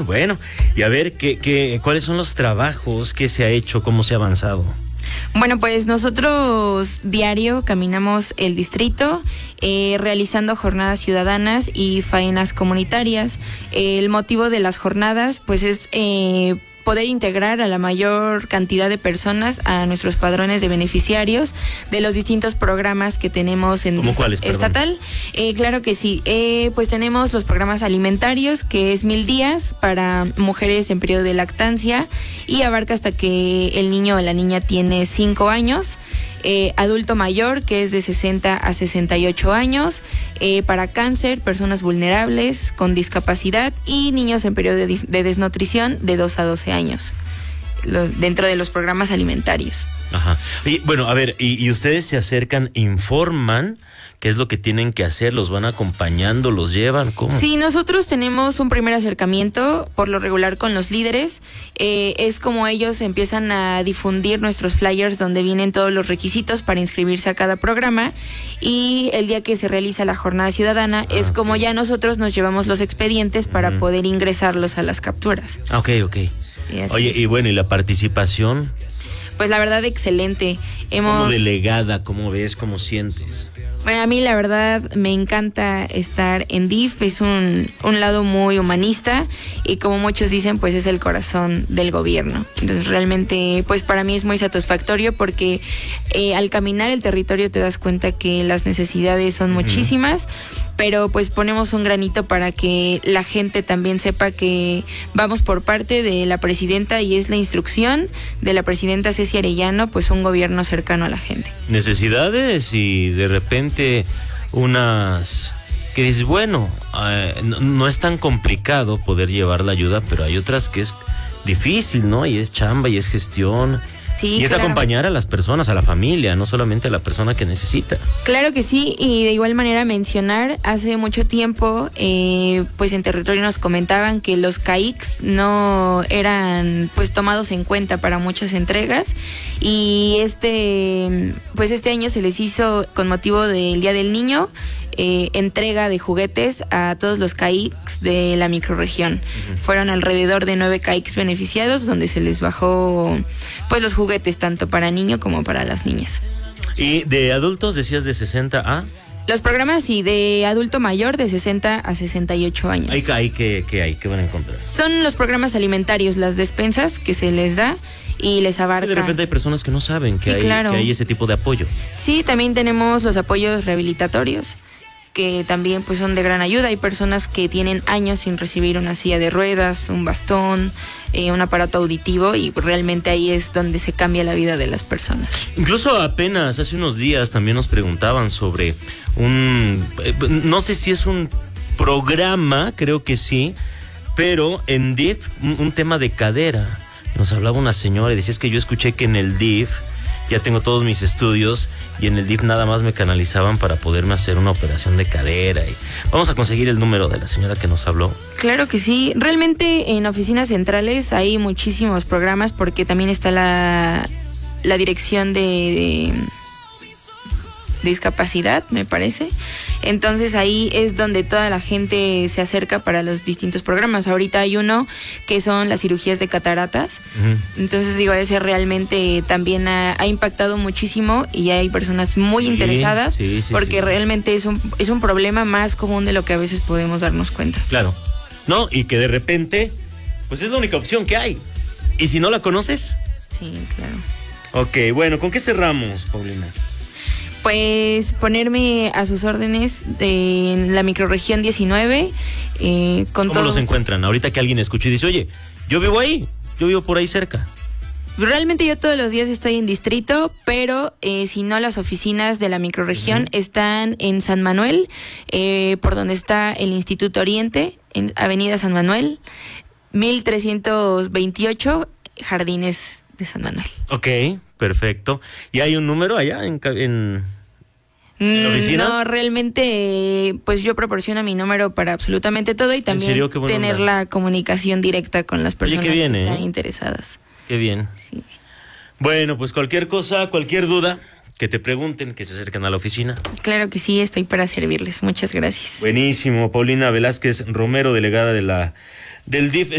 bueno. Y a ver, ¿cuáles son los trabajos? ¿Qué se ha hecho? ¿Cómo se ha avanzado? Bueno, pues nosotros diario caminamos el distrito realizando jornadas ciudadanas y faenas comunitarias. El motivo de las jornadas pues es poder integrar a la mayor cantidad de personas a nuestros padrones de beneficiarios de los distintos programas que tenemos en ¿Cómo cuáles, estatal. Claro que sí, pues tenemos los programas alimentarios, que es 1000 días para mujeres en periodo de lactancia y abarca hasta que el niño o la niña tiene 5 años. Adulto mayor, que es de 60 a 68 años, para cáncer, personas vulnerables con discapacidad y niños en periodo de desnutrición de 2 a 12 años, dentro de los programas alimentarios. Ajá. Y, bueno, a ver, y ustedes se acercan, informan qué es lo que tienen que hacer, los van acompañando, los llevan, ¿cómo? Sí, nosotros tenemos un primer acercamiento por lo regular con los líderes. Es como ellos empiezan a difundir nuestros flyers donde vienen todos los requisitos para inscribirse a cada programa, y el día que se realiza la jornada ciudadana es como ya nosotros nos llevamos los expedientes para poder ingresarlos a las capturas. Ok. Sí, Oye, es. y bueno, ¿y la participación? Pues la verdad, excelente. Como delegada, ¿cómo ves, cómo sientes? Bueno, a mí la verdad me encanta estar en DIF, es un lado muy humanista y como muchos dicen, pues es el corazón del gobierno. Entonces realmente, pues para mí es muy satisfactorio porque al caminar el territorio te das cuenta que las necesidades son muchísimas, pero pues ponemos un granito para que la gente también sepa que vamos por parte de la presidenta y es la instrucción de la presidenta Ceci Arellano, pues un gobierno cercano a la gente. Necesidades y de repente unas que dices, bueno, no es tan complicado poder llevar la ayuda, pero hay otras que es difícil, ¿no? Y es chamba y es gestión. Sí, y es claro. acompañar a las personas, a la familia, no solamente a la persona que necesita. Claro que sí, y de igual manera mencionar, hace mucho tiempo, pues en territorio nos comentaban que los CAICs no eran pues tomados en cuenta para muchas entregas, y pues este año se les hizo, con motivo del Día del Niño, entrega de juguetes a todos los CAICs de la microrregión. Fueron alrededor de 9 CAICs beneficiados, donde se les bajó pues los juguetes tanto para niño como para las niñas. ¿Y de adultos decías de 60 a? Los programas sí, de adulto mayor de 60 a 68 años. ¿Qué van a encontrar? Son los programas alimentarios, las despensas que se les da y les abarca. De repente hay personas que no saben que, Sí, claro. que hay ese tipo de apoyo. Sí, también tenemos los apoyos rehabilitatorios, que también pues son de gran ayuda. Hay personas que tienen años sin recibir una silla de ruedas, un bastón, un aparato auditivo, y realmente ahí es donde se cambia la vida de las personas. Incluso apenas hace unos días también nos preguntaban sobre no sé si es un programa, creo que sí, pero en DIF un tema de cadera. Nos hablaba una señora y decía, es que yo escuché que en el DIF ya tengo todos mis estudios y en el DIF nada más me canalizaban para poderme hacer una operación de cadera. Y vamos a conseguir el número de la señora que nos habló. Claro que sí. Realmente en oficinas centrales hay muchísimos programas, porque también está la dirección de discapacidad, me parece. Entonces ahí es donde toda la gente se acerca para los distintos programas. Ahorita hay uno que son las cirugías de cataratas. Entonces digo, ese realmente también ha impactado muchísimo y hay personas muy interesadas, porque realmente es un problema más común de lo que a veces podemos darnos cuenta. Claro. No, y que de repente pues es la única opción que hay. ¿Y si no la conoces? Sí, claro. Ok, bueno, ¿con qué cerramos, Paulina? Pues ponerme a sus órdenes en la microrregión 19. ¿Cómo los encuentran? Ahorita que alguien escucha y dice, oye, yo vivo por ahí cerca. Realmente yo todos los días estoy en distrito, pero si no, las oficinas de la microrregión están en San Manuel, por donde está el Instituto Oriente, en Avenida San Manuel, 1328, Jardines de San Manuel. Ok, perfecto. ¿Y hay un número allá en la oficina? No, realmente pues yo proporciono mi número para absolutamente todo, y también tener la comunicación directa con las personas que están interesadas. Qué bien. Sí. Bueno, pues cualquier cosa, cualquier duda, que te pregunten, que se acerquen a la oficina. Claro que sí, estoy para servirles. Muchas gracias. Buenísimo. Paulina Velázquez Romero, delegada del DIF.